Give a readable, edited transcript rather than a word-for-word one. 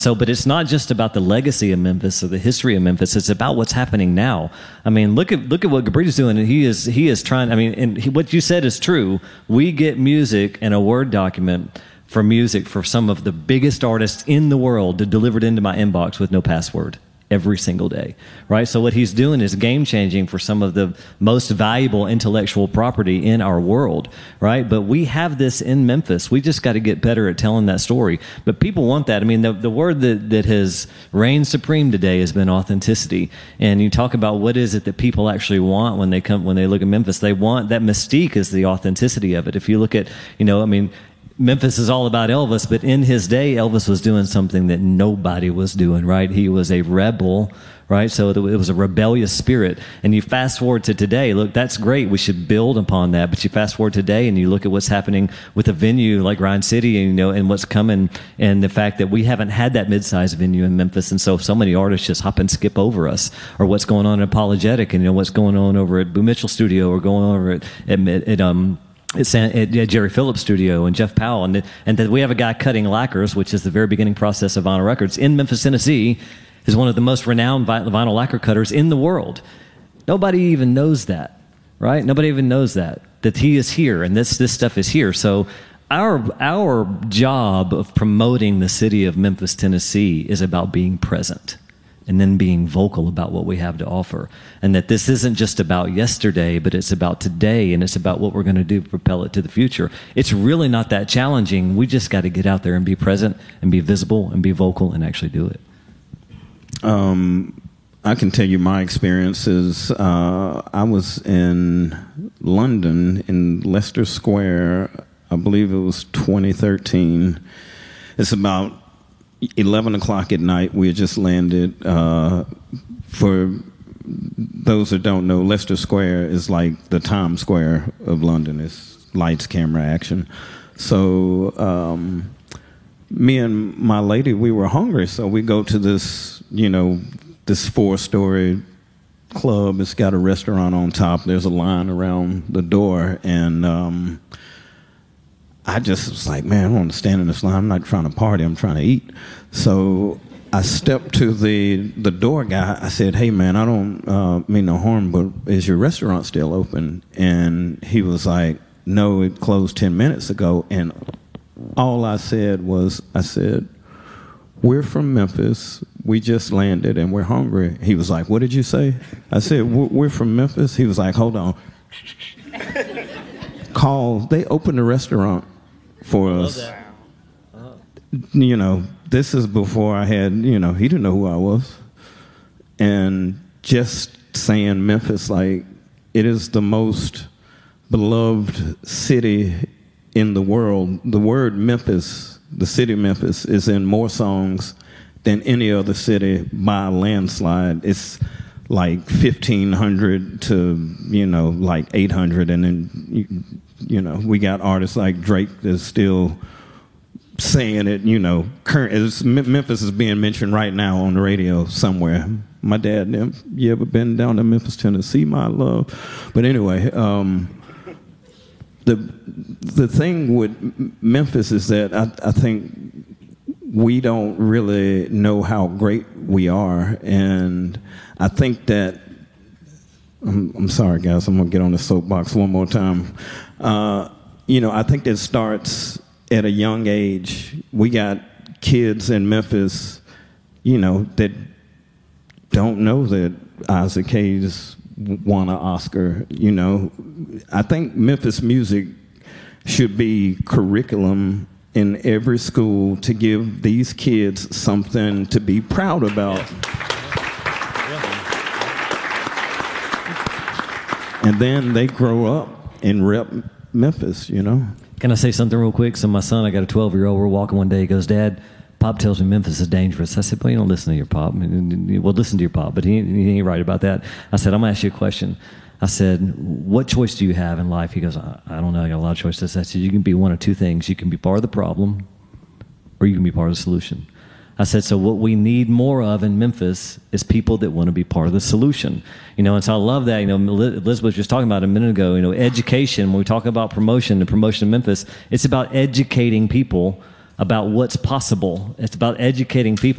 So, but it's not just about the legacy of Memphis or the history of Memphis. It's about what's happening now. I mean, look at what Gabrita's doing, and he is trying. I mean, what you said is true. We get music and a Word document for music for some of the biggest artists in the world delivered into my inbox with no password every single day, right? So what he's doing is game changing for some of the most valuable intellectual property in our world, right? But we have this in Memphis. We just got to get better at telling that story. But people want that. I mean, the word that has reigned supreme today has been authenticity. And you talk about what is it that people actually want when they look at Memphis. They want that mystique is the authenticity of it. If you look at, Memphis is all about Elvis, but in his day, Elvis was doing something that nobody was doing, right? He was a rebel, right? So it was a rebellious spirit. And you fast forward to today, look, that's great. We should build upon that. But you fast forward today and you look at what's happening with a venue like Ryan City, and what's coming, and the fact that we haven't had that mid-sized venue in Memphis. And so many artists just hop and skip over us, or what's going on in Apologetic, and what's going on over at Boo Mitchell Studio, or going on over at Jerry Phillips' studio and Jeff Powell, and that we have a guy cutting lacquers, which is the very beginning process of vinyl records in Memphis, Tennessee, is one of the most renowned vinyl lacquer cutters in the world. Nobody even knows that, right? Nobody even knows that he is here, and this stuff is here. So our job of promoting the city of Memphis, Tennessee, is about being present and then being vocal about what we have to offer. And that this isn't just about yesterday, but it's about today, and it's about what we're going to do to propel it to the future. It's really not that challenging. We just got to get out there and be present and be visible and be vocal and actually do it. I can tell you my experiences. I was in London, in Leicester Square, I believe it was 2013. It's about 11 o'clock at night. We had just landed. For those that don't know, Leicester Square is like the Times Square of London. It's lights, camera, action. So me and my lady, we were hungry, so we go to this, this 4-story club. It's got a restaurant on top. There's a line around the door, and I just was like, man, I don't want to stand in this line. I'm not trying to party. I'm trying to eat. So I stepped to the door guy. I said, hey, man, I don't mean no harm, but is your restaurant still open? And he was like, no, it closed 10 minutes ago. And all I said was, we're from Memphis. We just landed, and we're hungry. He was like, what did you say? I said, we're from Memphis. He was like, hold on. They opened a restaurant for us. This is before I had, he didn't know who I was. And just saying Memphis, like, it is the most beloved city in the world. The word Memphis, the city of Memphis, is in more songs than any other city by a landslide. It's like 1,500 to, like 800. And then, we got artists like Drake that's still saying it, Memphis is being mentioned right now on the radio somewhere. My dad, you ever been down to Memphis, Tennessee, my love? But anyway, the thing with Memphis is that I think we don't really know how great we are, and I think that I'm sorry, guys, I'm gonna get on the soapbox one more time. I think that starts at a young age. We got kids in Memphis, that don't know that Isaac Hayes won an Oscar. I think Memphis music should be curriculum in every school to give these kids something to be proud about. And then they grow up and rep Memphis, Can I say something real quick? So my son, I got a 12-year-old, we're walking one day, he goes, Dad, Pop tells me Memphis is dangerous. I said, well, you don't listen to your Pop. Well, listen to your Pop, but he ain't right about that. I said, I'm going to ask you a question. I said, what choice do you have in life? He goes, I don't know, I got a lot of choices. I said, you can be one of two things. You can be part of the problem, or you can be part of the solution. I said, so what we need more of in Memphis is people that want to be part of the solution. And so I love that. Elizabeth was just talking about it a minute ago, education. When we talk about promotion, the promotion of Memphis, it's about educating people about what's possible. It's about educating people.